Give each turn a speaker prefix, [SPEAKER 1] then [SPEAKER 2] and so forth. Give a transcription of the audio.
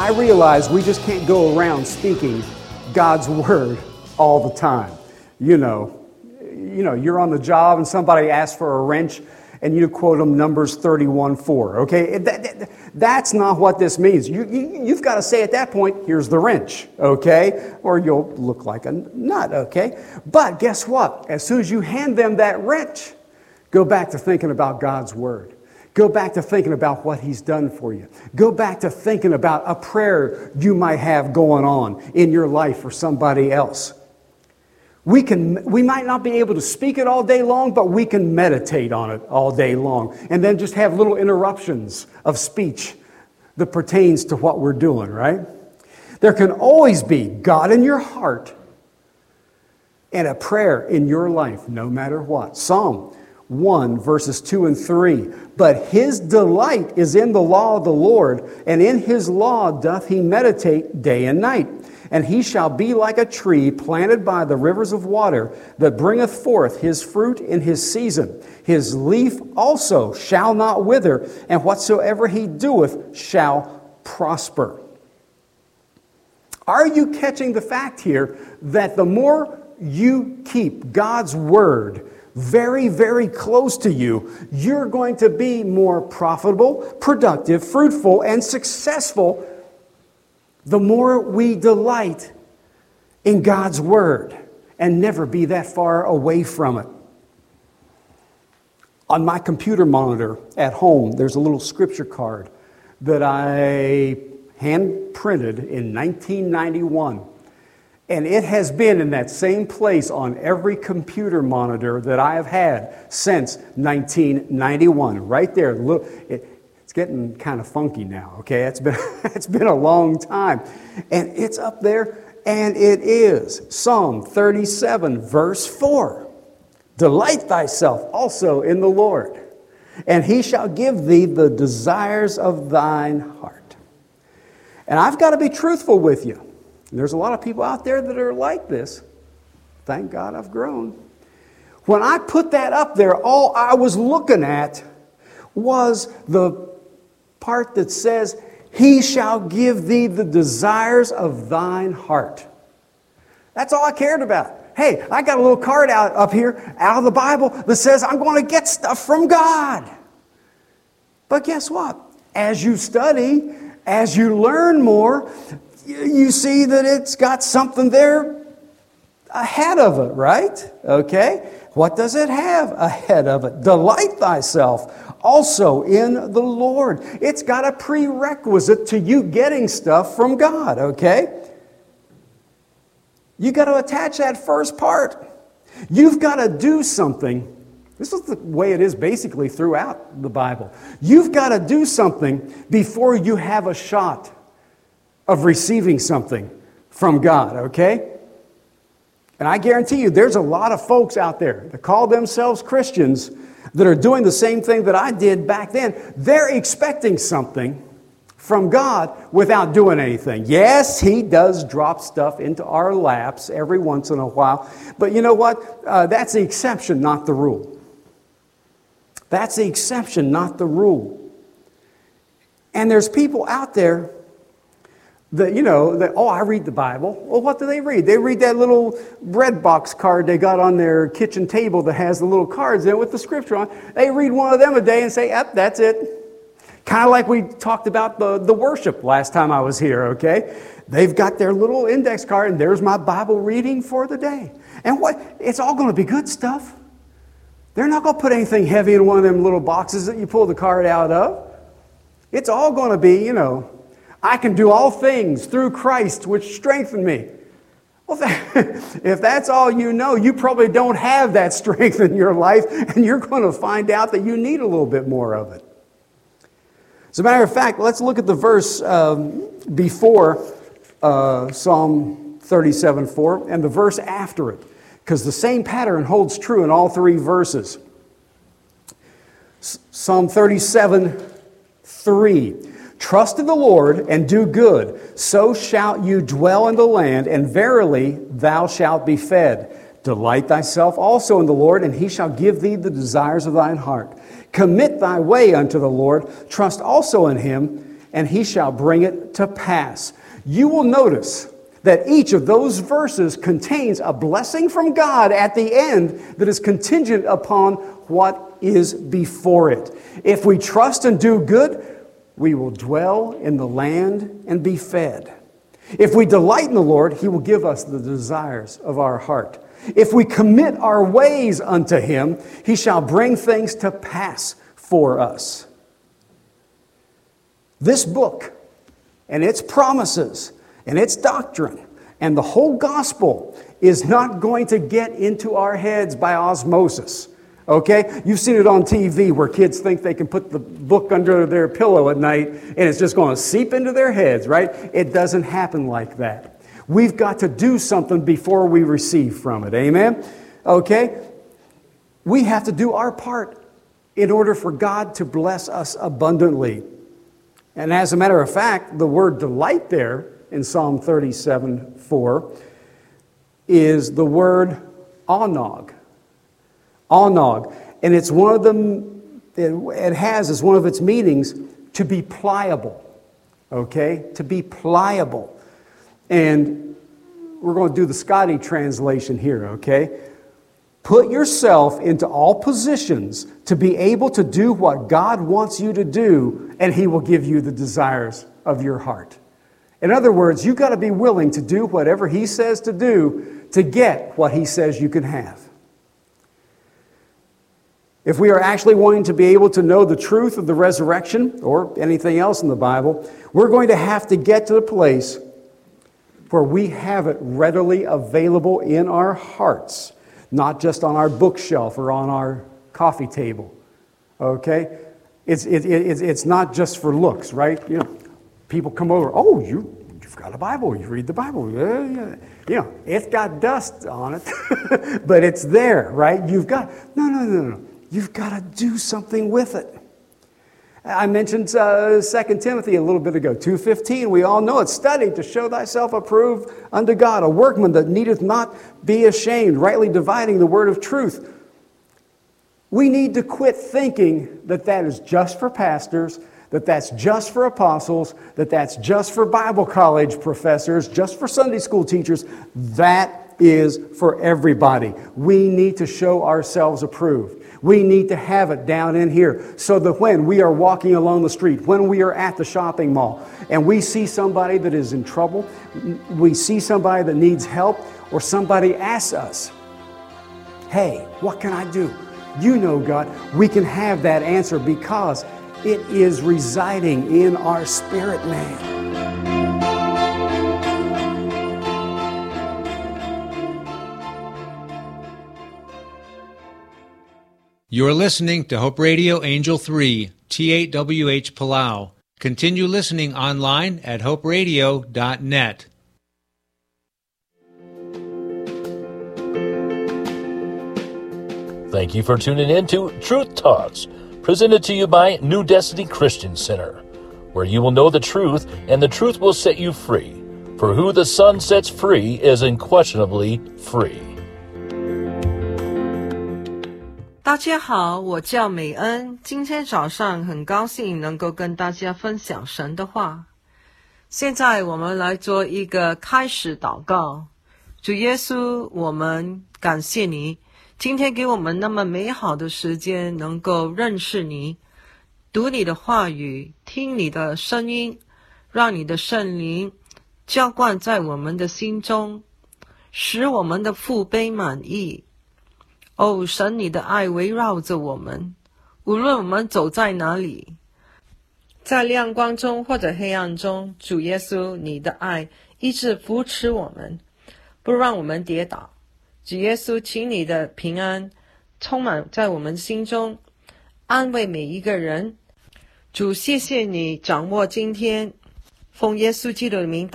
[SPEAKER 1] I realize we just can't go around speaking God's word all the time. You know, you're on the job and somebody asks for a wrench and you quote them Numbers 31:4. Okay, that's not what this means. You've got to say at that point, here's the wrench, okay? Or you'll look like a nut, okay? But guess what? As soon as you hand them that wrench, go back to thinking about God's word. Go back to thinking about what He's done for you. Go back to thinking about a prayer you might have going on in your life for somebody else. We might not be able to speak it all day long, but we can meditate on it all day long. And then just have little interruptions of speech that pertains to what we're doing, right? There can always be God in your heart and a prayer in your life, no matter what. Psalm 1, verses 2 and 3. But his delight is in the law of the Lord, and in his law doth he meditate day and night. And he shall be like a tree planted by the rivers of water, that bringeth forth his fruit in his season. His leaf also shall not wither, and whatsoever he doeth shall prosper. Are you catching the fact here that the more you keep God's word very, very close to you, you're going to be more profitable, productive, fruitful, and successful the more we delight in God's word and never be that far away from it. On my computer monitor at home, there's a little scripture card that I hand printed in 1991. And it has been in that same place on every computer monitor that I have had since 1991. Right there. It's getting kind of funky now, okay? It's been a long time. And it's up there, and it is Psalm 37, verse 4. Delight thyself also in the Lord, and he shall give thee the desires of thine heart. And I've got to be truthful with you. There's a lot of people out there that are like this. Thank God I've grown. When I put that up there, all I was looking at was the part that says, he shall give thee the desires of thine heart. That's all I cared about. Hey, I got a little card up here out of the Bible that says I'm going to get stuff from God. But guess what? As you study, as you learn more, you see that it's got something there ahead of it, right? Okay? What does it have ahead of it? Delight thyself also in the Lord. It's got a prerequisite to you getting stuff from God, okay? You got to attach that first part. You've got to do something. This is the way it is basically throughout the Bible. You've got to do something before you have a shot of receiving something from God, okay? And I guarantee you, there's a lot of folks out there that call themselves Christians that are doing the same thing that I did back then. They're expecting something from God without doing anything. Yes, He does drop stuff into our laps every once in a while. But you know what? That's the exception, not the rule. That's the exception, not the rule. And there's people out there that, I read the Bible. Well, what do they read? They read that little bread box card they got on their kitchen table that has the little cards in it with the scripture on. They read one of them a day and say, yep, that's it. Kind of like we talked about the worship last time I was here, okay? They've got their little index card, and there's my Bible reading for the day. And it's all going to be good stuff. They're not going to put anything heavy in one of them little boxes that you pull the card out of. It's all going to be, I can do all things through Christ which strengthen me. Well, if that's all you know, you probably don't have that strength in your life, and you're going to find out that you need a little bit more of it. As a matter of fact, let's look at the verse before Psalm 37:4 and the verse after it, because the same pattern holds true in all three verses. Psalm 37:3. Trust in the Lord and do good, so shalt you dwell in the land, and verily thou shalt be fed. Delight thyself also in the Lord, and he shall give thee the desires of thine heart. Commit thy way unto the Lord, trust also in him, and he shall bring it to pass. You will notice that each of those verses contains a blessing from God at the end that is contingent upon what is before it. If we trust and do good, we will dwell in the land and be fed. If we delight in the Lord, he will give us the desires of our heart. If we commit our ways unto him, he shall bring things to pass for us. This book and its promises and its doctrine and the whole gospel is not going to get into our heads by osmosis. Okay? You've seen it on TV where kids think they can put the book under their pillow at night and it's just going to seep into their heads, right? It doesn't happen like that. We've got to do something before we receive from it. Amen? Okay? We have to do our part in order for God to bless us abundantly. And as a matter of fact, the word delight there in Psalm 37:4 is the word anog. Anog. And it's one of them, it has as one of its meanings to be pliable. Okay? To be pliable. And we're going to do the Scotty translation here, okay? Put yourself into all positions to be able to do what God wants you to do, and he will give you the desires of your heart. In other words, you've got to be willing to do whatever he says to do to get what he says you can have. If we are actually wanting to be able to know the truth of the resurrection or anything else in the Bible, we're going to have to get to the place where we have it readily available in our hearts, not just on our bookshelf or on our coffee table. Okay? It's not just for looks, right? You know, people come over, oh, you've got a Bible, you read the Bible. Yeah. You know, it's got dust on it, but it's there, right? No. You've got to do something with it. I mentioned 2 Timothy a little bit ago, 2:15. We all know it. Study to show thyself approved unto God, a workman that needeth not be ashamed, rightly dividing the word of truth. We need to quit thinking that that is just for pastors, that that's just for apostles, that that's just for Bible college professors, just for Sunday school teachers. That is for everybody. We need to show ourselves approved. We need to have it down in here so that when we are walking along the street, when we are at the shopping mall, and we see somebody that is in trouble, we see somebody that needs help, or somebody asks us, hey, what can I do? You know, God, we can have that answer because it is residing in our spirit man.
[SPEAKER 2] You're listening to Hope Radio Angel 3, T8WH Palau. Continue listening online at hoperadio.net.
[SPEAKER 3] Thank you for tuning in to Truth Talks, presented to you by New Destiny Christian Center, where you will know the truth and the truth will set you free. For who the Son sets free is unquestionably free.
[SPEAKER 4] 大家好，我叫美恩。今天早上很高兴能够跟大家分享神的话。现在我们来做一个开始祷告。主耶稣，我们感谢你，今天给我们那么美好的时间，能够认识你，读你的话语，听你的声音，让你的圣灵浇灌在我们的心中，使我们的父辈满意。哦，神，你的爱围绕着我们，无论我们走在哪里，在亮光中或者黑暗中，主耶稣，你的爱一直扶持我们，不让我们跌倒。主耶稣，请你的平安充满在我们心中，安慰每一个人。主，谢谢你掌握今天，奉耶稣基督的名